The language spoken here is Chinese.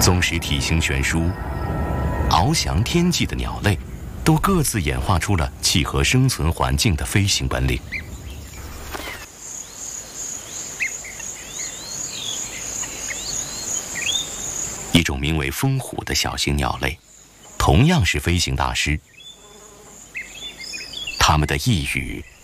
纵使体型悬殊，翱翔天际的鸟类，都各自演化出了契合生存环境的飞行本领。一种名为蜂虎的小型鸟类，同样是飞行大师。它们的翼羽